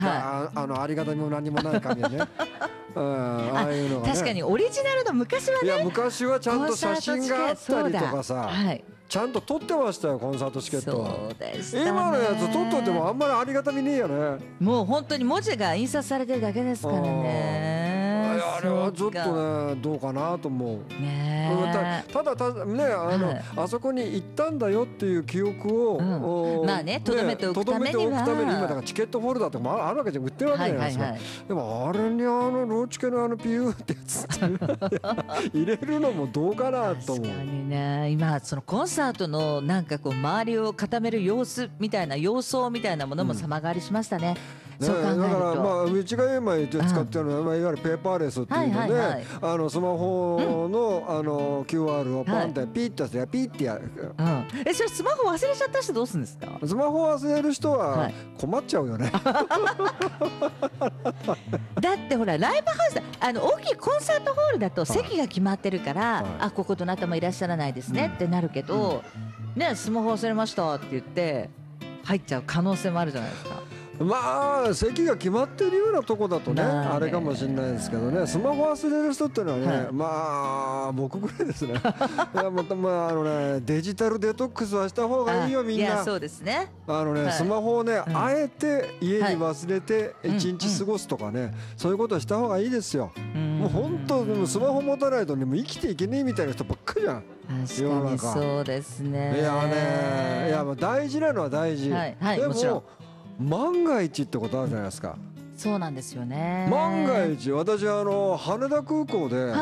ありがたみも何もない紙ねああいうのがね。 確かにオリジナルの昔はね。 いや昔はちゃんと写真があったりとかさ、 はい、 ちゃんと撮ってましたよコンサートチケットは。 そうでしたね。 今のやつ撮っといてもあんまりありがたみねえよね。 もう本当に文字が印刷されてるだけですからね。 あれはちょっとねどうかなと思うね。 ただねあそこに行ったんだよっていう記憶を、 まあね留めておくためには今だからチケットホルダーとかもあるわけじゃん売ってるわけじゃないですか。でもあれにローチケのピューってやつ入れるのもどうかなと思う。 確かにね。今そのコンサートのなんかこう周りを固める様子みたいな様相みたいなものも様変わりしましたね。そう考えるとだからうちが今使ってるのは、いわゆるペーパーレスっていうので、スマホの、QR をパンってピッとしてピッてやる、 それスマホ忘れちゃった人どうするんですか？ スマホ忘れる人は困っちゃうよね、 だってほらライブハウス大きいコンサートホールだと席が決まってるから、ここどなたもいらっしゃらないですねってなるけど、ねスマホ忘れましたって言って入っちゃう可能性もあるじゃないですか。 まあ席が決まってるようなとこだとねあれかもしれないですけどね、スマホ忘れる人ってのはね、まあ僕ぐらいですねまたデジタルデトックスはした方がいいよみんな。 いやそうですね。 スマホをねあえて家に忘れて一日過ごすとかね、そういうことした方がいいですよ。もう本当スマホ持たないとねもう生きていけねえみたいな人ばっかりじゃん。 確かにそうですね。 いや大事なのは大事、でも万が一ってことあるじゃないですか。 そうなんですよね。 万が一私羽田空港で、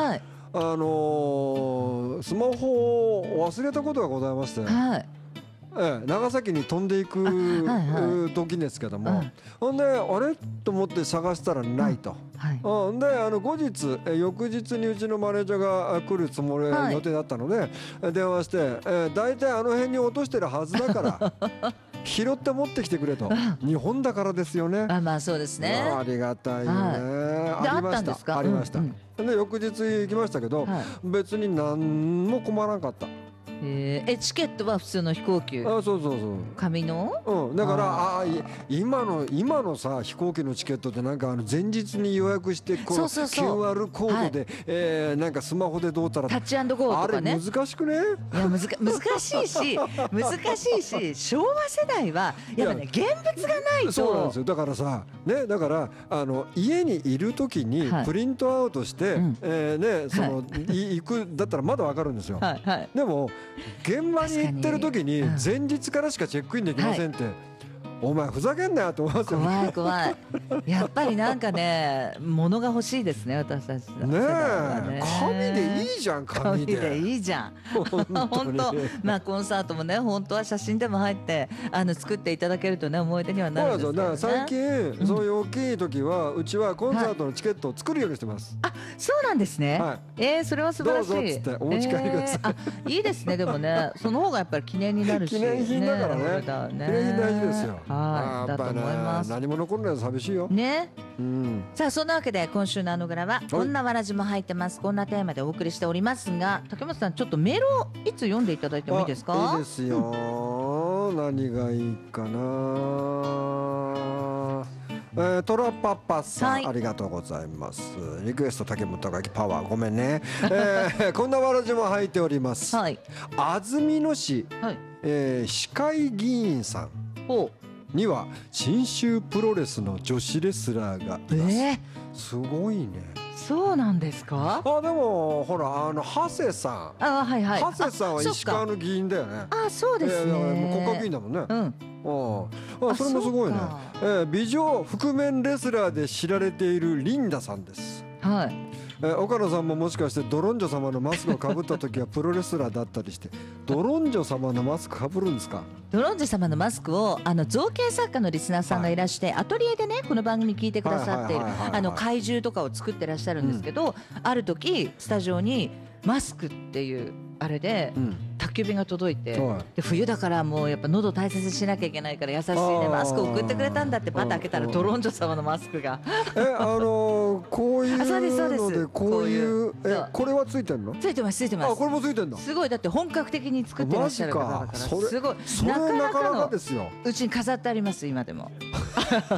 スマホを忘れたことがございまして、長崎に飛んでいく時ですけども、ほんであれと思って探したらないと。で後日翌日にうちのマネージャーが来るつもり予定だったので電話して大体あの辺に落としてるはずだから拾って持ってきてくれと。日本だからですよね。 まあそうですね。 ありがたいよね。ありました。ありました。で翌日行きましたけど別に何も困らなかった。 チケットは普通の飛行機。そう紙の。 だから今のさ飛行機のチケットってなんか前日に予約してこの QR コードでなんかスマホでどうたらタッチ&ゴーとかね。 あれ難しくね？ いや難しいし昭和世代はやっぱね現物がないと。 そうなんですよ。だからさねだから家にいる時にプリントアウトして行くだったらまだわかるんですよ。でも現場に行ってる時に前日からしかチェックインできませんって、お前ふざけんなよと思いますよね。 怖いやっぱりなんかね物が欲しいですね私たちね。 紙でいいじゃん。紙でいいじゃん本当コンサートもね本当は写真でも入って作っていただけるとね思い出にはなるんですけどね。 だから最近そういう大きい時はうちはコンサートのチケットを作るようにしてます。 そうなんですね。それは素晴らしい。 どうぞっつってお持ち帰りください。いいですね。でもねその方がやっぱり記念になるし。 記念品だからね。記念品大事ですよ。 だと思います。 何も残るのは寂しいよね。さあそんなわけで今週のグラはこんなわらじも入ってます。こんなテーマでお送りしておりますが、竹本さんちょっとメールをいつ読んでいただいてもいいですか？ いいですよ。何がいいかな。トラパパさん、ありがとうございます。リクエスト竹本がきパワーごめんね、こんなわらじも入っております。安曇野市、市会議員さんには信州プロレスの女子レスラーがいます。すごいね。 そうなんですか？ でもほら長谷さん、長谷さんは石川の議員だよね。 そうですね。 国会議員だもんね。それもすごいね。美女覆面レスラーで知られているリンダさんです。岡野さんももしかしてドロンジョ様のマスクをかぶった時はプロレスラーだったりしてドロンジョ様のマスクかぶるんですか？ ドロンジョ様のマスクを造形作家のリスナーさんがいらして、アトリエでねこの番組聞いてくださっている怪獣とかを作ってらっしゃるんですけど、ある時スタジオにマスクっていうあれで宅急便が届いて、で冬だからもうやっぱ喉大切にしなきゃいけないから優しいねマスクを送ってくれたんだってパッと開けたらドロンジョ様のマスクがこういうのでこういうこれはついてんの？ついてます。 これもついてんの？ すごい。だって本格的に作ってらっしゃる方だからすごい。 それなかなかですよ。 うちに飾ってあります今でも